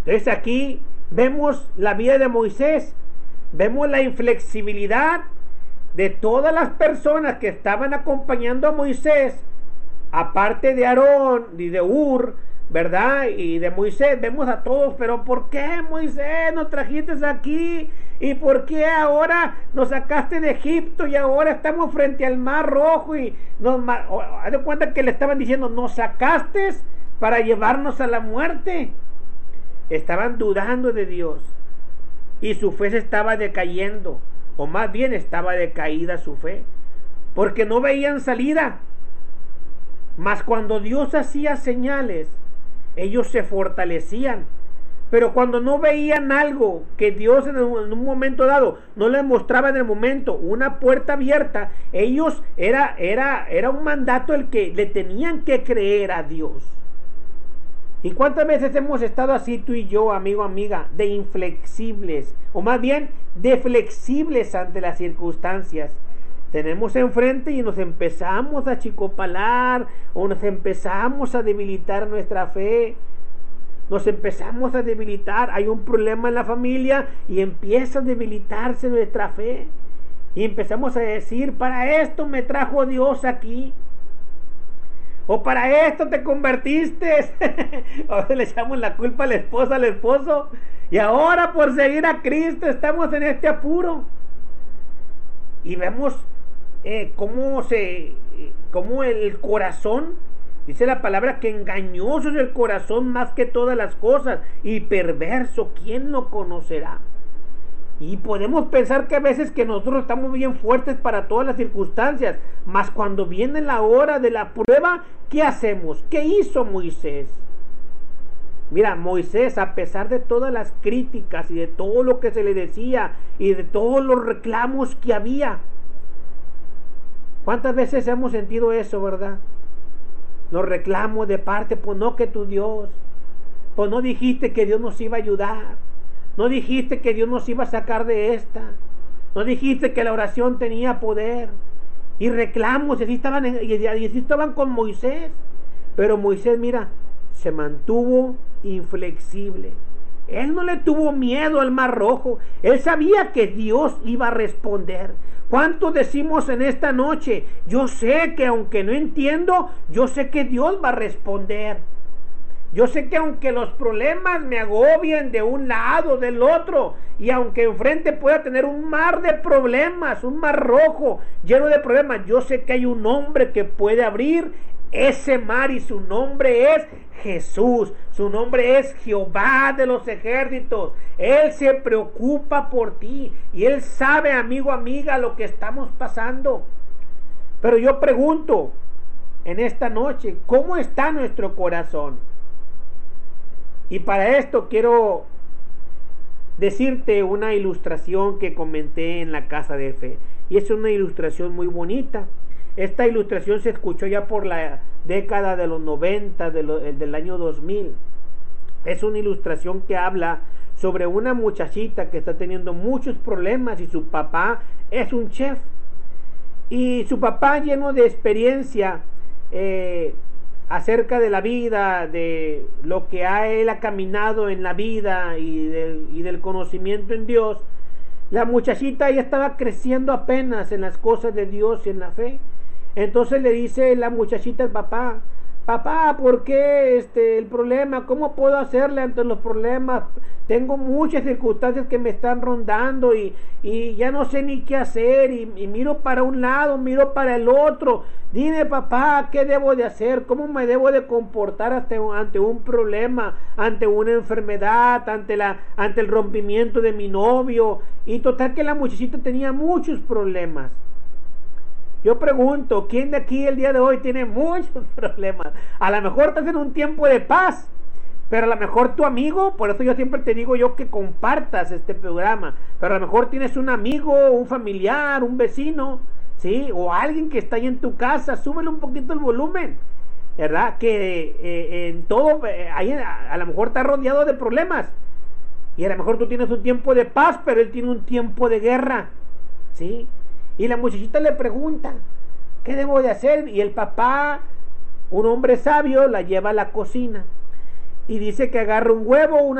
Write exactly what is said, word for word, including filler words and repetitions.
Entonces aquí vemos la vida de Moisés, vemos la inflexibilidad de todas las personas que estaban acompañando a Moisés, aparte de Aarón y de Hur, ¿verdad? Y de Moisés, vemos a todos, pero ¿por qué, Moisés, nos trajiste aquí? ¿Y por qué ahora nos sacaste de Egipto y ahora estamos frente al Mar Rojo? Y nos, haz de cuenta que le estaban diciendo, nos sacaste para llevarnos a la muerte. Estaban dudando de Dios y su fe se estaba decayendo, o más bien estaba decaída su fe, porque no veían salida. Mas cuando Dios hacía señales, ellos se fortalecían. Pero cuando no veían algo que Dios en un momento dado no les mostraba en el momento, una puerta abierta, ellos era, era, era un mandato el que le tenían que creer a Dios. ¿Y cuántas veces hemos estado así tú y yo, amigo, amiga, de inflexibles, o más bien de flexibles ante las circunstancias? Tenemos enfrente y nos empezamos a achicopalar o nos empezamos a debilitar nuestra fe. Nos empezamos a debilitar. Hay un problema en la familia y empieza a debilitarse nuestra fe. Y empezamos a decir, para esto me trajo Dios aquí. O para esto te convertiste. Ahora le echamos la culpa a la esposa, al esposo. Y ahora por seguir a Cristo estamos en este apuro. Y vemos eh, cómo, se, cómo el corazón, dice la palabra que engañoso es el corazón más que todas las cosas. Y perverso, ¿quién lo conocerá? Y podemos pensar que a veces que nosotros estamos bien fuertes para todas las circunstancias, mas cuando viene la hora de la prueba, ¿qué hacemos? ¿Qué hizo Moisés? Mira, Moisés, a pesar de todas las críticas y de todo lo que se le decía y de todos los reclamos que había, ¿cuántas veces hemos sentido eso, verdad? Los reclamos de parte, pues no que tu Dios, pues no dijiste que Dios nos iba a ayudar. No dijiste que Dios nos iba a sacar de esta. No dijiste que la oración tenía poder. Y reclamos, y así estaban, y así estaban con Moisés. Pero Moisés, mira, se mantuvo inflexible. Él no le tuvo miedo al Mar Rojo. Él sabía que Dios iba a responder. ¿Cuánto decimos en esta noche? Yo sé que aunque no entiendo, yo sé que Dios va a responder. Yo sé que aunque los problemas me agobien de un lado, del otro, y aunque enfrente pueda tener un mar de problemas, un mar rojo lleno de problemas, yo sé que hay un hombre que puede abrir ese mar y su nombre es Jesús, su nombre es Jehová de los ejércitos. Él se preocupa por ti y Él sabe, amigo, amiga, lo que estamos pasando. Pero yo pregunto en esta noche, ¿cómo está nuestro corazón? Y para esto quiero decirte una ilustración que comenté en la Casa de Fe. Y es una ilustración muy bonita. Esta ilustración se escuchó ya por la década de los noventa, de lo, del año dos mil. Es una ilustración que habla sobre una muchachita que está teniendo muchos problemas y su papá es un chef. Y su papá, lleno de experiencia, eh, acerca de la vida, de lo que ha él ha caminado en la vida y del, y del conocimiento en Dios, la muchachita ya estaba creciendo apenas en las cosas de Dios y en la fe. Entonces le dice la muchachita al papá, papá, ¿por qué este, el problema? ¿Cómo puedo hacerle ante los problemas? Tengo muchas circunstancias que me están rondando y, y ya no sé ni qué hacer y, y miro para un lado, miro para el otro. Dime, papá, ¿qué debo de hacer? ¿Cómo me debo de comportar ante, ante un problema, ante una enfermedad, ante, la, ante el rompimiento de mi novio? Y total que la muchachita tenía muchos problemas. Yo pregunto, ¿quién de aquí el día de hoy tiene muchos problemas? A lo mejor estás en un tiempo de paz, pero a lo mejor tu amigo, por eso yo siempre te digo yo que compartas este programa, pero a lo mejor tienes un amigo, un familiar, un vecino, ¿sí? O alguien que está ahí en tu casa, súbele un poquito el volumen, ¿verdad? Que eh, en todo, eh, ahí a, a lo mejor está rodeado de problemas, y a lo mejor tú tienes un tiempo de paz, pero él tiene un tiempo de guerra, ¿sí? Y la muchachita le pregunta, ¿qué debo de hacer? Y el papá, un hombre sabio, la lleva a la cocina y dice que agarra un huevo, una